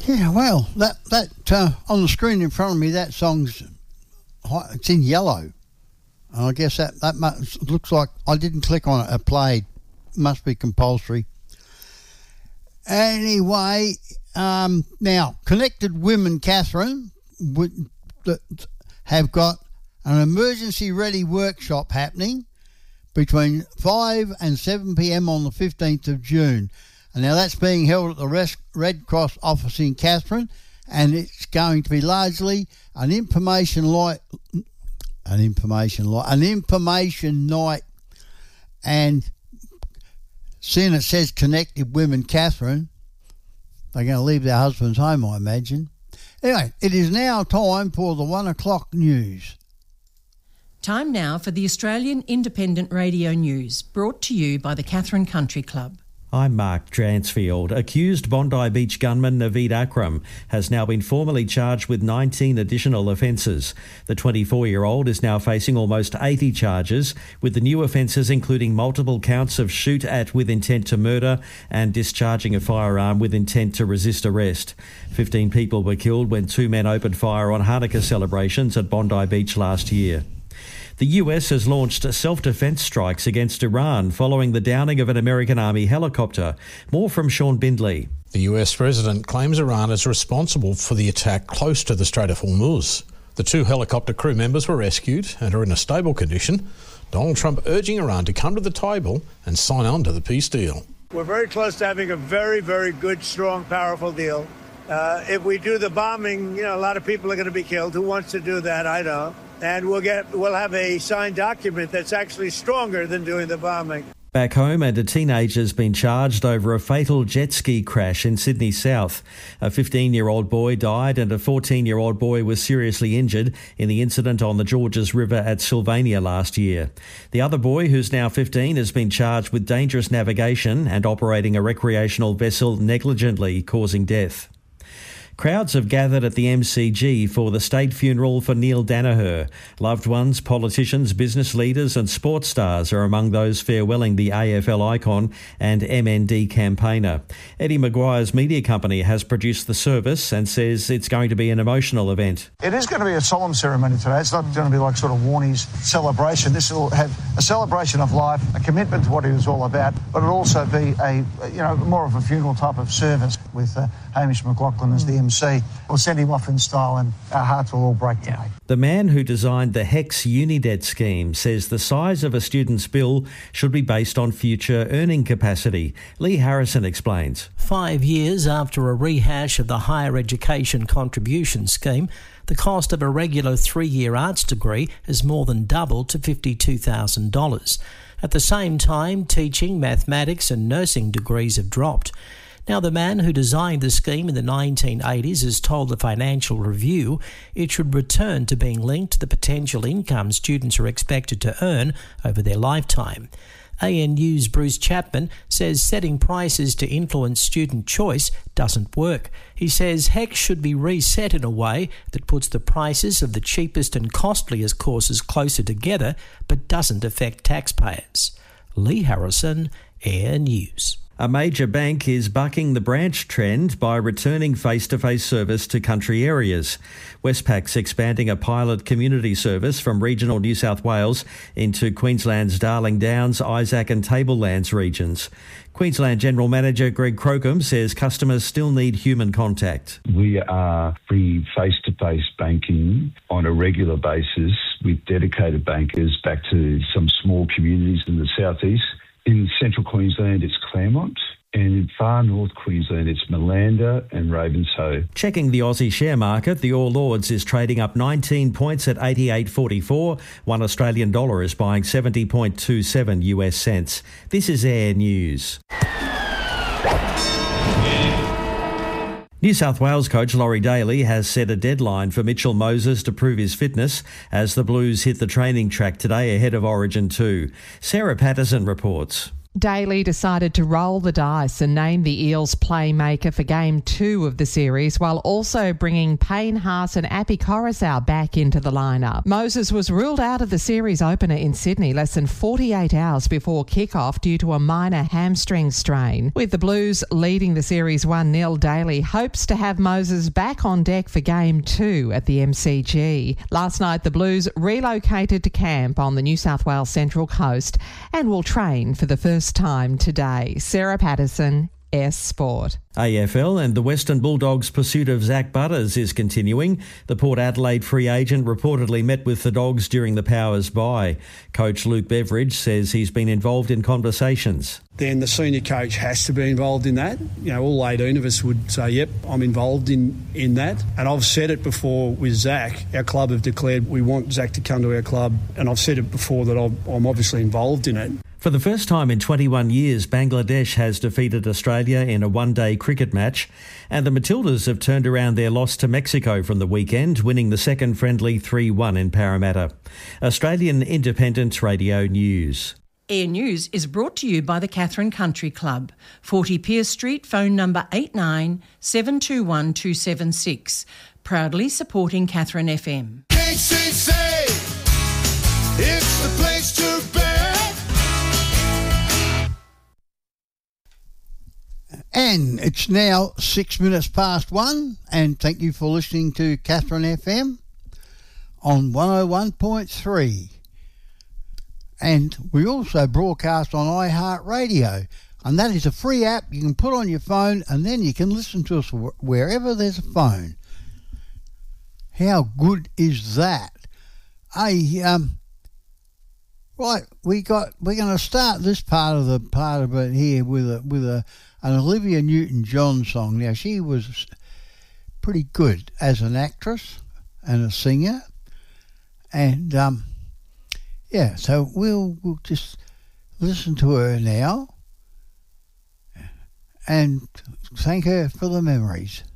Yeah, well, that on the screen in front of me, that song's it's in yellow. And I guess that looks like I didn't click on it. It played. Must be compulsory. Anyway, now Connected Women, Catherine, have got an emergency ready workshop happening between 5 and 7 p.m. on the 15th of June. And now that's being held at the Red Cross office in Catherine, and it's going to be largely an information night. And seeing it says Connected Women, Catherine, they're going to leave their husbands home, I imagine. Anyway, it is now time for the 1 o'clock news. Time now for the Australian Independent Radio News, brought to you by the Catherine Country Club. I'm Mark Dransfield. Accused Bondi Beach gunman Naveed Akram has now been formally charged with 19 additional offences. The 24-year-old is now facing almost 80 charges, with the new offences including multiple counts of shoot at with intent to murder and discharging a firearm with intent to resist arrest. 15 people were killed when 2 men opened fire on Hanukkah celebrations at Bondi Beach last year. The US has launched self-defence strikes against Iran following the downing of an American Army helicopter. More from Sean Bindley. The US president claims Iran is responsible for the attack close to the Strait of Hormuz. The 2 helicopter crew members were rescued and are in a stable condition. Donald Trump urging Iran to come to the table and sign on to the peace deal. We're very close to having a very, very good, strong, powerful deal. If we do the bombing, a lot of people are going to be killed. Who wants to do that? I don't. And we'll have a signed document that's actually stronger than doing the bombing. Back home, and a teenager's been charged over a fatal jet ski crash in Sydney South. A 15-year-old boy died and a 14-year-old boy was seriously injured in the incident on the Georges River at Sylvania last year. The other boy, who's now 15, has been charged with dangerous navigation and operating a recreational vessel negligently, causing death. Crowds have gathered at the MCG for the state funeral for Neil Danaher. Loved ones, politicians, business leaders and sports stars are among those farewelling the AFL icon and MND campaigner. Eddie Maguire's media company has produced the service and says it's going to be an emotional event. It is going to be a solemn ceremony today. It's not going to be like sort of Warnie's celebration. This will have a celebration of life, a commitment to what he was all about, but it'll also be a more of a funeral type of service with Hamish McLaughlin as the MC. We'll send him off in style and our hearts will all break today. The man who designed the HECS Unidebt scheme says the size of a student's bill should be based on future earning capacity. Lee Harrison explains. 5 years after a rehash of the higher education contribution scheme, the cost of a regular 3-year arts degree has more than doubled to $52,000. At the same time, teaching, mathematics and nursing degrees have dropped. Now, the man who designed the scheme in the 1980s has told the Financial Review it should return to being linked to the potential income students are expected to earn over their lifetime. ANU's Bruce Chapman says setting prices to influence student choice doesn't work. He says HECS should be reset in a way that puts the prices of the cheapest and costliest courses closer together but doesn't affect taxpayers. Lee Harrison, Air News. A major bank is bucking the branch trend by returning face-to-face service to country areas. Westpac's expanding a pilot community service from regional New South Wales into Queensland's Darling Downs, Isaac and Tablelands regions. Queensland General Manager Greg Crocombe says customers still need human contact. We are free face-to-face banking on a regular basis with dedicated bankers back to some small communities in the southeast. In central Queensland, it's Claremont, and in far north Queensland, it's Malanda and Ravenshoe. Checking the Aussie share market, the All Ords is trading up 19 points at 88.44. One Australian dollar is buying 70.27 US cents. This is Air News. New South Wales coach Laurie Daly has set a deadline for Mitchell Moses to prove his fitness as the Blues hit the training track today ahead of Origin 2. Sarah Patterson reports. Daly decided to roll the dice and name the Eels playmaker for Game 2 of the series, while also bringing Payne Haas and Api Coruscant back into the lineup. Moses was ruled out of the series opener in Sydney less than 48 hours before kick-off due to a minor hamstring strain. With the Blues leading the series 1-0, Daly hopes to have Moses back on deck for Game 2 at the MCG. Last night, the Blues relocated to camp on the New South Wales Central Coast and will train for the first time today. Sarah Patterson, S Sport. AFL and the Western Bulldogs' pursuit of Zach Butters is continuing. The Port Adelaide free agent reportedly met with the Dogs during the Powers bye. Coach Luke Beveridge says he's been involved in conversations. Then the senior coach has to be involved in that. You know, all 18 of us would say, yep, I'm involved in that. And I've said it before with Zach. Our club have declared we want Zach to come to our club. And I've said it before that I'm obviously involved in it. For the first time in 21 years, Bangladesh has defeated Australia in a one-day cricket match, and the Matildas have turned around their loss to Mexico from the weekend, winning the second friendly 3-1 in Parramatta. Australian Independent Radio News. Air News is brought to you by the Catherine Country Club, 40 Pierce Street, phone number 89 721 276. Proudly supporting Catherine FM. KCC, it's the place to be. And it's now 6 minutes past 1, and thank you for listening to Catherine FM on 101.3. And we also broadcast on iHeartRadio, and that is a free app you can put on your phone, and then you can listen to us wherever there's a phone. How good is that? Right, we're going to start this part of it here with an Olivia Newton-John song. Now, she was pretty good as an actress and a singer, and so we'll just listen to her now and thank her for the memories.